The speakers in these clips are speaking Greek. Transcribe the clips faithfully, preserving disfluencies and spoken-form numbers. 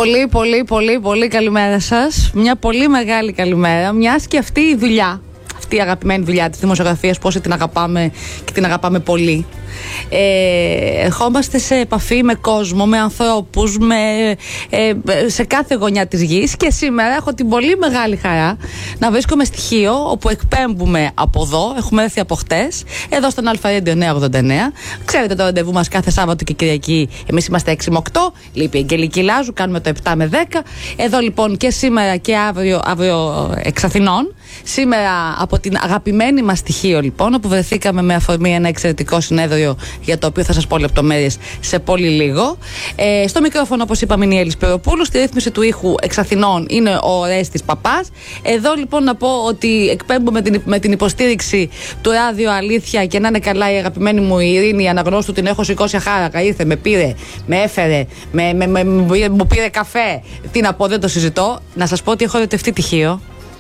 Πολύ, πολύ, πολύ, πολύ καλημέρα σας. Μια πολύ μεγάλη καλημέρα. Μιας και αυτή η δουλειά, αυτή η αγαπημένη δουλειά της δημοσιογραφίας, πόσο την αγαπάμε και την αγαπάμε πολύ. Ε, ερχόμαστε σε επαφή με κόσμο, με ανθρώπους, με, ε, σε κάθε γωνιά της γης, και σήμερα έχω την πολύ μεγάλη χαρά να βρίσκομαι στοιχείο όπου εκπέμπουμε από εδώ. Έχουμε έρθει από χτες εδώ στον Αλφα Radio εννιακόσια ογδόντα εννέα. Ξέρετε το ραντεβού μας κάθε Σάββατο και Κυριακή. Εμείς είμαστε έξι με οκτώ, λείπει η Αγγελική Λάζου, κάνουμε το επτά με δέκα. Εδώ λοιπόν και σήμερα και αύριο, αύριο εξ Αθηνών. Σήμερα από την αγαπημένη μας στοιχείο λοιπόν, όπου βρεθήκαμε με αφορμή ένα εξαιρετικό συνέδριο για το οποίο θα σας πω λεπτομέρειες σε πολύ λίγο. Ε, στο μικρόφωνο, όπως είπαμε, είναι η Έλλης Περοπούλου. Στη ρύθμιση του ήχου εξ Αθηνών είναι ο Ρέστης Παπάς. Εδώ λοιπόν να πω ότι εκπέμπω με την, με την υποστήριξη του Ράδιο Αλήθεια, και να είναι καλά η αγαπημένη μου η Ειρήνη, η αναγνώστου, την έχω σηκώσει αχάρακα. Ήρθε, με πήρε, με έφερε, με, με, με, με, μου πήρε καφέ. Τι να πω, δεν το συζητώ. Να σας πω ότι έχω ερωτευτεί τυχείο.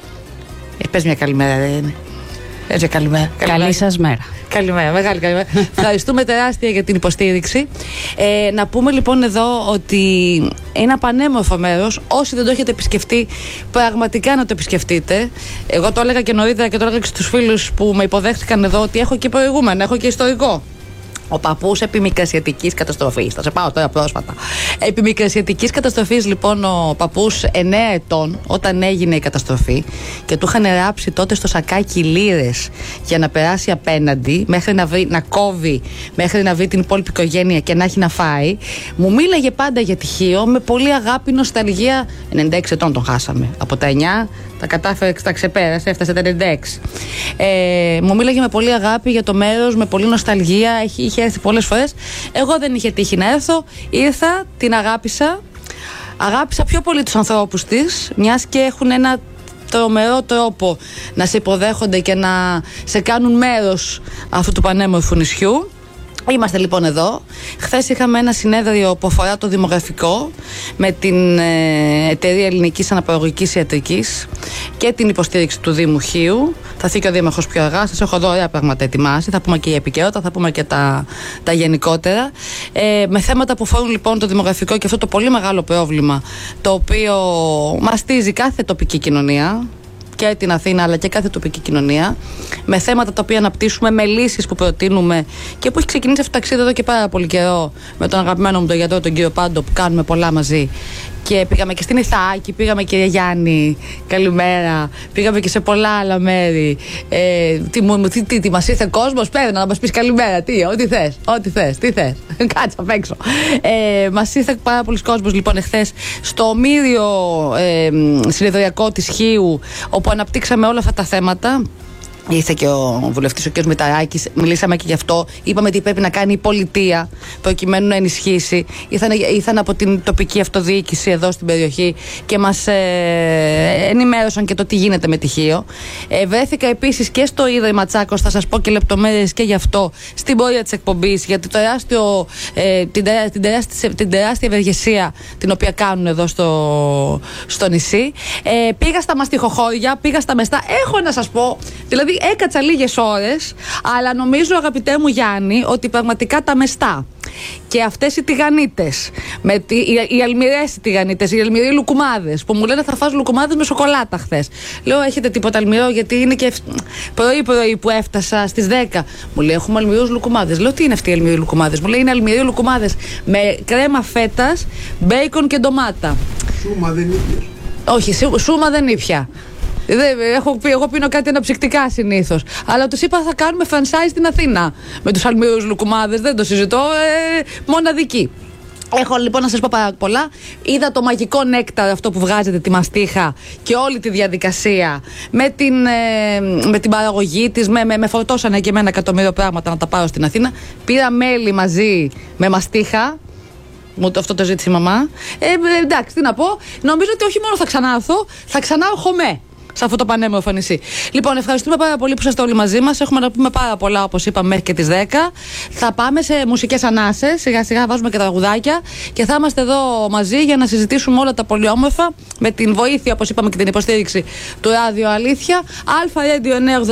Ε, πες μια καλημέρα, ρε. Έτσι, καλημέρα. Καλή σας μέρα. Καλημέρα, μεγάλη καλημέρα. Ευχαριστούμε τεράστια για την υποστήριξη. Ε, να πούμε λοιπόν εδώ ότι είναι ένα πανέμορφο μέρος. Όσοι δεν το έχετε επισκεφτεί, πραγματικά να το επισκεφτείτε. Εγώ το έλεγα και νωρίτερα και το έλεγα και στους φίλους που με υποδέχτηκαν εδώ, ότι έχω και προηγούμενα, έχω και ιστορικό. Ο παππούς επιμικρασιατικής καταστροφής. Θα σε πάω τώρα πρόσφατα. Επιμικρασιατικής καταστροφής, λοιπόν, ο παππούς εννέα ετών, όταν έγινε η καταστροφή, και του είχαν ράψει τότε στο σακάκι λίρες για να περάσει απέναντι, μέχρι να, βρει, να κόβει, μέχρι να βρει την υπόλοιπη οικογένεια και να έχει να φάει. Μου μίλαγε πάντα για τυχείο, με πολύ αγάπη, νοσταλγία. ενενήντα έξι ετών τον χάσαμε. Από τα εννιά τα κατάφερε, τα ξεπέρασε, έφτασε τα ενενήντα έξι. Ε, μου μίλαγε με πολύ αγάπη για το μέρος, με πολύ νοσταλγία. Είχε, είχε έρθει πολλές φορές. Εγώ δεν είχε τύχει να έρθω. Ήρθα, την αγάπησα. Αγάπησα πιο πολύ τους ανθρώπους της, μιας και έχουν ένα τρομερό τρόπο να σε υποδέχονται και να σε κάνουν μέρος αυτού του πανέμορφου νησιού. Είμαστε λοιπόν εδώ. Χθες είχαμε ένα συνέδριο που αφορά το δημογραφικό με την ε, Εταιρεία Ελληνικής Αναπαραγωγικής Ιατρικής και την υποστήριξη του Δήμου Χίου. Θα έρθει και ο Δήμαρχος πιο αργά. Σας έχω εδώ ωραία πράγματα ετοιμάσει. Θα πούμε και η επικαιρότητα, θα πούμε και τα, τα γενικότερα. Ε, με θέματα που αφορούν λοιπόν το δημογραφικό και αυτό το πολύ μεγάλο πρόβλημα, το οποίο μαστίζει κάθε τοπική κοινωνία, και την Αθήνα αλλά και κάθε τοπική κοινωνία, με θέματα τα οποία αναπτύσσουμε, με λύσεις που προτείνουμε και που έχει ξεκινήσει αυτό το ταξίδι εδώ και πάρα πολύ καιρό με τον αγαπημένο μου τον γιατρό, τον κύριο Πάντο, που κάνουμε πολλά μαζί. Και πήγαμε και στην Ιθάκη, πήγαμε κυρία Γιάννη, καλημέρα. Πήγαμε και σε πολλά άλλα μέρη. Ε, τι, μου, τι, τι, τι μας ήρθε κόσμος, πέρα να μας πεις καλημέρα. Τι, ό,τι θες, ό,τι θες, τι θες. Κάτσε απ' έξω. Ε, μας ήρθε πάρα πολλοί κόσμος λοιπόν εχθές στο ομίριο ε, συνεδριακό της Χίου, όπου αναπτύξαμε όλα αυτά τα θέματα. Ήρθε και ο βουλευτής ο κ. Μηταράκης, μιλήσαμε και γι' αυτό. Είπαμε τι πρέπει να κάνει η πολιτεία προκειμένου να ενισχύσει. Ήρθαν, ήρθαν από την τοπική αυτοδιοίκηση εδώ στην περιοχή και μας ε, ενημέρωσαν και το τι γίνεται με τυχείο. Ε, βρέθηκα επίσης και στο Ίδρυμα Τσάκος, θα σας πω και λεπτομέρειες και γι' αυτό στην πορεία της εκπομπής, για το τεράστιο, ε, την, τερά, την, τεράστια, την τεράστια ευεργεσία την οποία κάνουν εδώ στο, στο νησί. Ε, πήγα στα μαστιχοχώρια, πήγα στα μεστά. Έχω να σας πω, δηλαδή έκατσα λίγες ώρες, αλλά νομίζω, αγαπητέ μου Γιάννη, ότι πραγματικά τα μεστά και αυτές οι τηγανίτες, με τη, οι, οι αλμυρές οι τηγανίτες, οι αλμυροί λουκουμάδες, που μου λένε θα φας λουκουμάδες με σοκολάτα χθες. Λέω, έχετε τίποτα αλμυρό, γιατί είναι και πρωί-πρωί που έφτασα στις δέκα. Μου λέει, έχουμε αλμυρούς λουκουμάδες. Λέω, τι είναι αυτοί οι αλμυροί λουκουμάδες? Μου λέει, είναι αλμυροί λουκουμάδες με κρέμα φέτας, μπέικον και ντομάτα. Σούμα δεν ήπιες? Όχι, σούμα δεν ήπια. Δεν, έχω πει, εγώ πίνω κάτι αναψυκτικά συνήθως. Αλλά τους είπα θα κάνουμε franchise στην Αθήνα με τους αλμυρούς λουκουμάδες. Δεν το συζητώ. Ε, μοναδική. Έχω λοιπόν να σας πω πάρα πολλά. Είδα το μαγικό νέκταρ, αυτό που βγάζετε τη μαστίχα, και όλη τη διαδικασία με την, ε, με την παραγωγή της. Με, με, με φορτώσανε και με ένα εκατομμύριο πράγματα να τα πάρω στην Αθήνα. Πήρα μέλι μαζί με μαστίχα. Μου το, αυτό το ζήτησε η μαμά. Ε, εντάξει, τι να πω. Νομίζω ότι όχι μόνο θα ξανάρθω, θα ξανάρχομαι σε αυτό το πανέμορφο νησί. Λοιπόν, ευχαριστούμε πάρα πολύ που είστε όλοι μαζί μας. Έχουμε να πούμε πάρα πολλά, όπως είπαμε, μέχρι και τις δέκα. Θα πάμε σε μουσικές ανάσες. Σιγά σιγά βάζουμε και τραγουδάκια. Και θα είμαστε εδώ μαζί για να συζητήσουμε όλα τα πολύ όμορφα, με την βοήθεια, όπως είπαμε, και την υποστήριξη του Ράδιο Αλήθεια. Αλφα Radio εννιακόσια ογδόντα